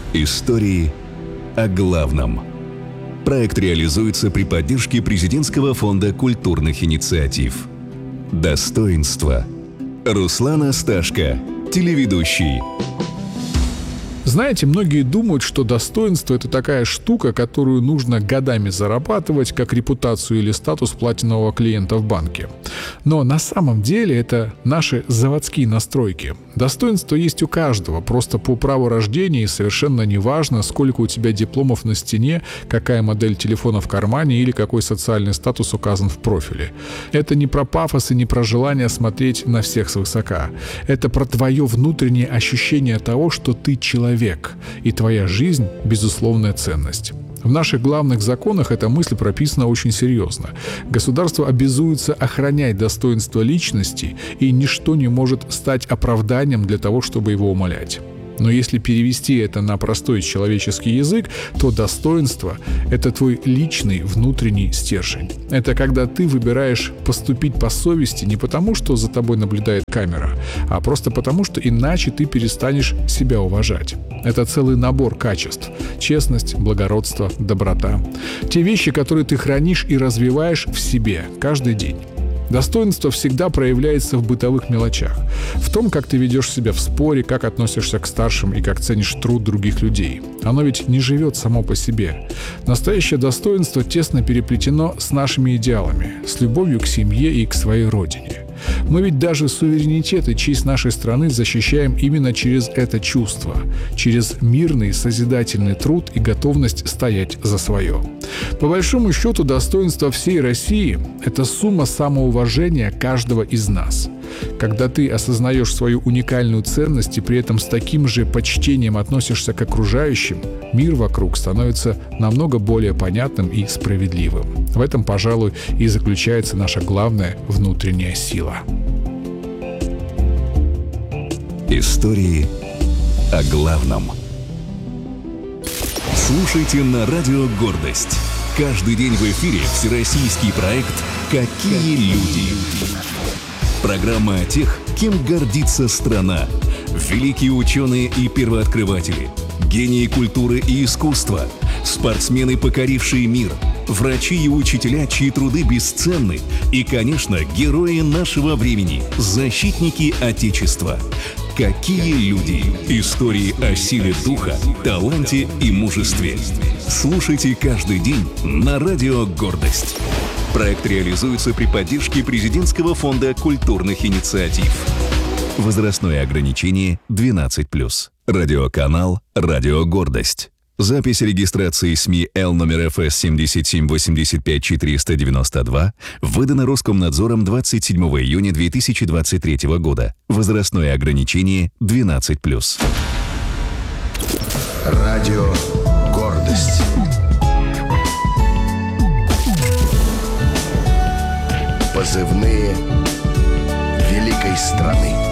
Истории о главном. Проект реализуется при поддержке Президентского фонда культурных инициатив. Достоинство. Руслан Асташко, телеведущий. Знаете, многие думают, что достоинство – это такая штука, которую нужно годами зарабатывать, как репутацию или статус платинового клиента в банке. Но на самом деле это наши заводские настройки. Достоинство есть у каждого, просто по праву рождения, и совершенно не важно, сколько у тебя дипломов на стене, какая модель телефона в кармане или какой социальный статус указан в профиле. Это не про пафос и не про желание смотреть на всех свысока. Это про твое внутреннее ощущение того, что ты человек, и твоя жизнь – безусловная ценность. В наших главных законах эта мысль прописана очень серьезно. Государство обязуется охранять достоинство личности, и ничто не может стать оправданием для того, чтобы его умалять. Но если перевести это на простой человеческий язык, то достоинство – это твой личный внутренний стержень. Это когда ты выбираешь поступить по совести не потому, что за тобой наблюдает камера, а просто потому, что иначе ты перестанешь себя уважать. Это целый набор качеств – честность, благородство, доброта. Те вещи, которые ты хранишь и развиваешь в себе каждый день. Достоинство всегда проявляется в бытовых мелочах. В том, как ты ведешь себя в споре, как относишься к старшим и как ценишь труд других людей. Оно ведь не живет само по себе. Настоящее достоинство тесно переплетено с нашими идеалами, с любовью к семье и к своей родине. Мы ведь даже суверенитет и честь нашей страны защищаем именно через это чувство, через мирный созидательный труд и готовность стоять за свое. По большому счету, достоинство всей России – это сумма самоуважения каждого из нас. Когда ты осознаешь свою уникальную ценность и при этом с таким же почтением относишься к окружающим, мир вокруг становится намного более понятным и справедливым. В этом, пожалуй, и заключается наша главная внутренняя сила. Истории о главном. Слушайте на радио «Гордость». Каждый день в эфире всероссийский проект «Какие люди?». Программа о тех, кем гордится страна. Великие ученые и первооткрыватели, гении культуры и искусства, спортсмены, покорившие мир, врачи и учителя, чьи труды бесценны, и, конечно, герои нашего времени, защитники Отечества. Какие люди? Истории о силе духа, таланте и мужестве. Слушайте каждый день на радио «Гордость». Проект реализуется при поддержке Президентского фонда культурных инициатив. Возрастное ограничение 12+. Радиоканал «Радио Гордость». Запись регистрации СМИ Л номер ФС 7785492 выдана Роскомнадзором 27 июня 2023 года. Возрастное ограничение 12+. Радио «Гордость». Позывные великой страны.